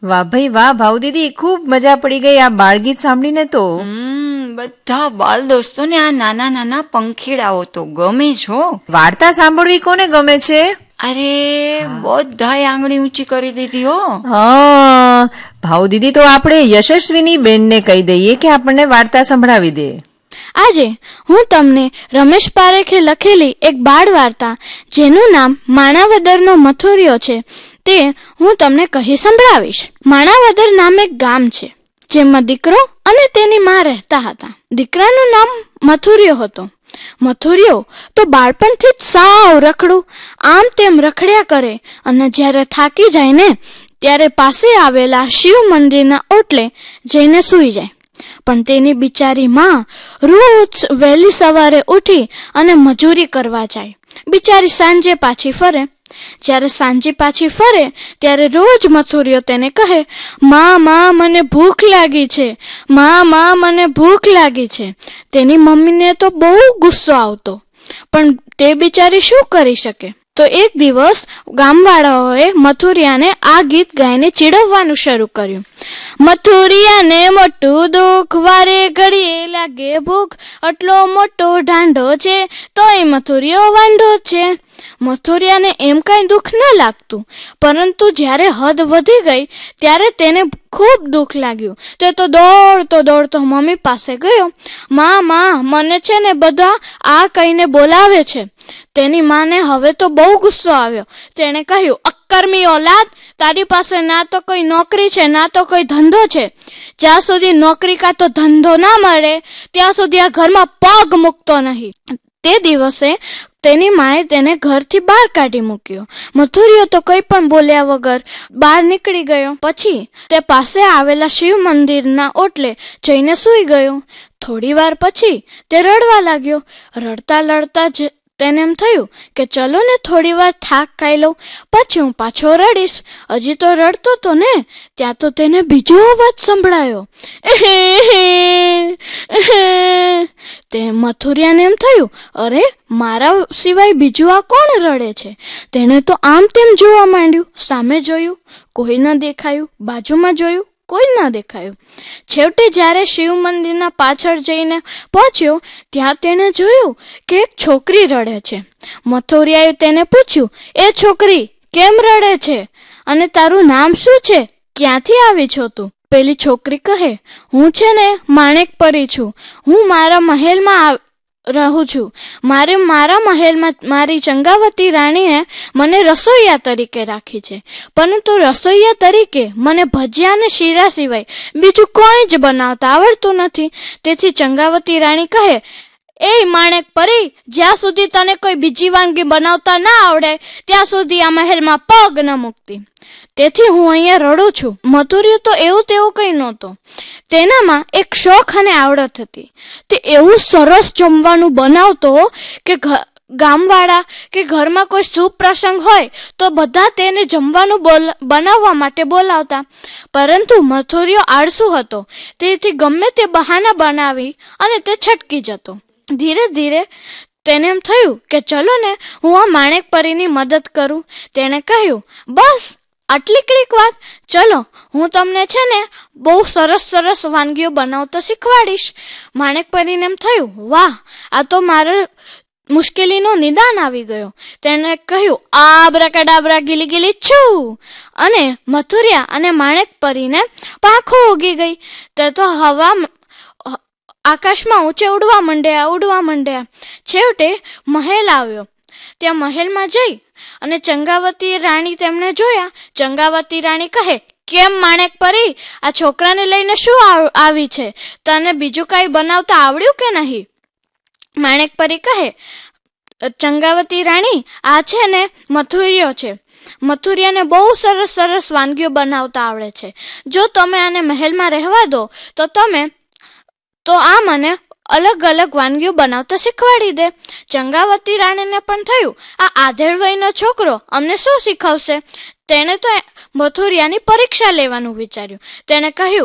વાહ ભાઈ વાહ ભાવ દીદી, ખૂબ મજા પડી ગઈ આ બાળગીત સાંભળીને. તો બધા બાલ દોસ્તોને આ નાના નાના પંખીડાઓ તો ગમે છો. વાર્તા સાંભળવી કોને ગમે છે? અરે બધાએ આંગળી ઊંચી કરી દીધી હો. હા ભાવ દીદી, તો આપણે યશસ્વીની બેનને કહી દઈએ કે આપણને વાર્તા સંભળાવી દે. આજે હું તમને રમેશ પારેખે લખેલી એક બાળ વાર્તા, જેનું નામ માણાવદરનો મથુરિયો છે, તે હું તમને કહી સંભળાવીશ. માણાવદર નામ એક ગામ છે, જેમાં દીકરો અને તેની માં રહેતા હતા. દીકરાનું નામ મથુરિયો હતો. મથુરિયો તો બાળપણથી જ સાવ રખડું, આમ તેમ રખડ્યા કરે અને જ્યારે થાકી જાય ને ત્યારે પાસે આવેલા શિવ મંદિરના ઓટલે જઈને સૂઈ જાય. પણ તેની બિચારી માં રોજ વહેલી સવારે ઉઠી અને મજૂરી કરવા જાય. બિચારી સાંજે પાછી ફરે. જ્યારે સાંજે પાછી ફરે ત્યારે રોજ મથુરિયો તેને કહે, માં મને ભૂખ લાગી છે, માં મને ભૂખ લાગી છે. તેની મમ્મીને તો બહુ ગુસ્સો આવતો, પણ તે બિચારી શું કરી શકે? તો એક દિવસ ગામવાળાઓએ મથુરિયાને આ ગીત ગાઈને ચીડવવાનું શરૂ કર્યું. મથુરિયાને મોટું દુઃખ, વારે ઘડીએ લાગે ભૂખ, આટલો મોટો ઢાંઢો છે તોય મથુરિયો વાંઢો છે. મથુરિયાને એમ કઈ દુઃખ ન લાગતું, પરંતુ જ્યારે હદ વધી ગઈ ત્યારે તેને ખૂબ દુઃખ લાગ્યું. તે તો દોડતો મમ્મી પાસે ગયો. માં મને છે ને બધા આ કહીને બોલાવે છે. તેની માને હવે તો બહુ ગુસ્સો આવ્યો. તેણે કહ્યું, અક્કર્મી ઓલાદ, તારી પાસે ના તો કોઈ નોકરી છે ના તો કોઈ ધંધો છે. જ્યાં સુધી નોકરી કાં તો ધંધો ના મળે ત્યાં સુધી આ ઘરમાં પગ મૂકતો નહીં. તે દિવસે તેની માએ તેને ઘરથી બહાર કાઢી મૂક્યો. મથુરિયો તો કંઈ પણ બોલ્યા વગર બહાર નીકળી ગયો. પછી તે પાસે આવેલા શિવ મંદિરના ઓટલે જઈને સૂઈ ગયો. થોડી વાર પછી તે રડવા લાગ્યો. રડતા જ તેને એમ થયું કે ચલો ને થોડી વાર થાક ખાઈ લઉં, પછી હું પાછો રડીશ. હજી તો રડતો તો ને ત્યાં તો તેને બીજો અવાજ સંભળાયો. તે મથુરિયાને એમ થયું, અરે મારા સિવાય બીજું આ કોણ રડે છે? તેણે તો આમ તેમ જોવા માંડ્યું. સામે જોયું, કોઈ ન દેખાયું. બાજુમાં જોયું, કોઈ ન દેખાયું. છેવટે જ્યારે શિવ મંદિરના પાછળ જઈને પહોંચ્યો ત્યાં તેણે જોયું કે એક છોકરી રડે છે. મથુરિયાએ તેને પૂછ્યું, એ છોકરી કેમ રડે છે અને તારું નામ શું છે? ક્યાંથી આવી છો તું? પેલી છોકરી કહે, હું છે ને માણેકપરી છું. હું મારા મહેલમાં રહું છું. મારા મહેલમાં મારી ચંગાવતી રાણીએ મને રસોઈયા તરીકે રાખી છે, પરંતુ રસોઈયા તરીકે મને ભજીયા અને શીરા સિવાય બીજું કોઈ જ બનાવતા આવડતું નથી. તેથી ચંગાવતી રાણી કહે, એ માણેક પરી, જ્યાં સુધી તને કોઈ બીજી વાનગી બનાવતા ના આવડે ત્યાં સુધી આ મહેલમાં પગ ન મૂકતી. તેથી હું અહીંયા રડું છું. મથુરિયો તો એવું તેવું કઈ નહોતો. તેનામાં એક શોખ અને આવડત હતી. તે એવું સરસ જમવાનું બનાવતો કે ગામવાળા કે ઘરમાં કોઈ શુભ પ્રસંગ હોય તો બધા તેને જમવાનું બનાવવા માટે બોલાવતા. પરંતુ મથુરિયો આળસુ હતો, તેથી ગમે તે બહાના બનાવી અને તે છટકી જતો. ધીરે ધીરે તેને એમ થયું કે ચલો ને હું આ માણેક પરીની મદદ કરું. તેણે કહ્યું, બસ આટલી કડીક વાત, ચલો હું તમને છે ને બહુ સરસ વાનગીઓ બનાવતા શીખવાડીશ. માણેક પરીને એમ થયું, વાહ, આ તો મારે મુશ્કેલીનો નિદાન આવી ગયો. તેણે કહ્યું, આબ્રાકાડાબ્રા ગીલી ગીલી છું, અને મથુરિયા અને માણેક પરીને પાંખો ઉગી ગઈ. તે તો આકાશમાં ઊંચે ઉડવા માંડ્યા. છેવટે મહેલ આવ્યો. ત્યાં મહેલમાં જઈ અને ચંગાવતી રાણી તેમને જોયા. ચંગાવતી રાણી કહે, કેમ માણેક પરી, આ છોકરાને લઈને શું આવી છે? તને બીજું કઈ બનાવતા આવડ્યું કે નહીં? માણેક પરી કહે, ચંગાવતી રાણી, આ છે ને મથુરિયો છે. મથુરિયાને બહુ સરસ વાનગીઓ બનાવતા આવડે છે. જો તમે આને મહેલમાં રહેવા દો તો આ મને અલગ અલગ વાનગીઓ બનાવતા શીખવાડી દે. ચંગાવતી રાણીને પણ થયું, આ આધેડ વયનો છોકરો અમને શું શીખવશે? તેણે તો મથુરિયાની પરીક્ષા લેવાનું વિચાર્યું. તેણે કહ્યું,